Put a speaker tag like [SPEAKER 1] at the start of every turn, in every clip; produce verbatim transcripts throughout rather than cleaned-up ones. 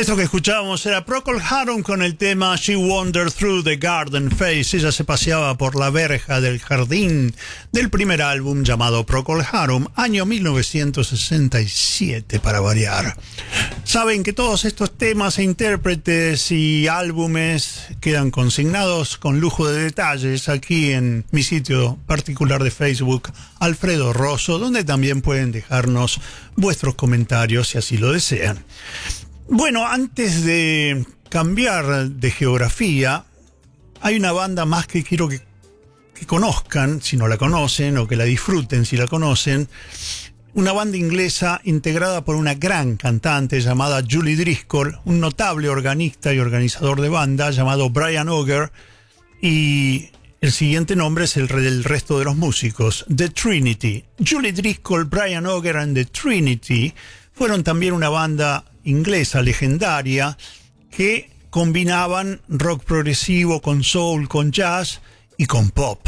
[SPEAKER 1] Esto que escuchábamos era Procol Harum con el tema She Wandered Through the Garden Face. Ella se paseaba por la verja del jardín, del primer álbum llamado Procol Harum, año mil novecientos sesenta y siete para variar. Saben que todos estos temas e intérpretes y álbumes quedan consignados con lujo de detalles aquí en mi sitio particular de Facebook, Alfredo Rosso, donde también pueden dejarnos vuestros comentarios si así lo desean. Bueno, antes de cambiar de geografía, hay una banda más que quiero que, que conozcan, si no la conocen, o que la disfruten si la conocen. Una banda inglesa integrada por una gran cantante llamada Julie Driscoll, un notable organista y organizador de banda llamado Brian Auger, y el siguiente nombre es el del resto de los músicos, The Trinity. Julie Driscoll, Brian Auger and The Trinity fueron también una banda inglesa legendaria que combinaban rock progresivo con soul, con jazz y con pop.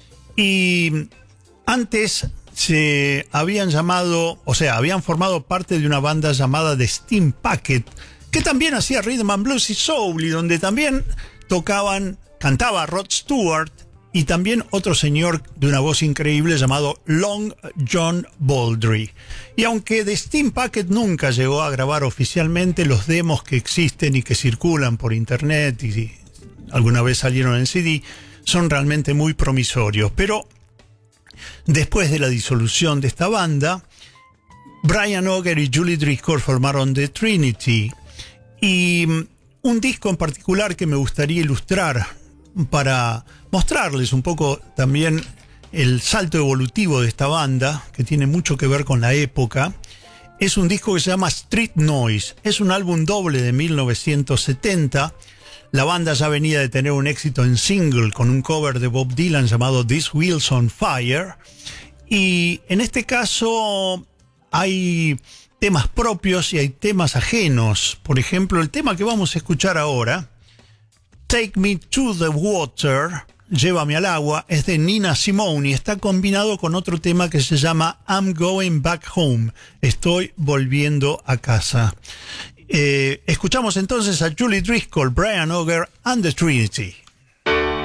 [SPEAKER 1] Y antes se habían llamado, o sea, habían formado parte de una banda llamada The Steam Packet, que también hacía rhythm and blues y soul, y donde también tocaban, cantaba Rod Stewart y también otro señor de una voz increíble llamado Long John Baldry. Y aunque The Steam Packet nunca llegó a grabar oficialmente, los demos que existen y que circulan por internet y alguna vez salieron en C D son realmente muy promisorios. Pero después de la disolución de esta banda, Brian Auger y Julie Driscoll formaron The Trinity, y un disco en particular que me gustaría ilustrar para mostrarles un poco también el salto evolutivo de esta banda, que tiene mucho que ver con la época, es un disco que se llama Street Noise. Es un álbum doble de mil novecientos setenta. La banda ya venía de tener un éxito en single con un cover de Bob Dylan llamado This Wheels on Fire, y en este caso hay temas propios y hay temas ajenos. Por ejemplo, el tema que vamos a escuchar ahora, Take Me to the Water, Llévame al agua, es de Nina Simone y está combinado con otro tema que se llama I'm Going Back Home, Estoy volviendo a casa. Eh, escuchamos entonces a Julie Driscoll, Brian Auger and The Trinity.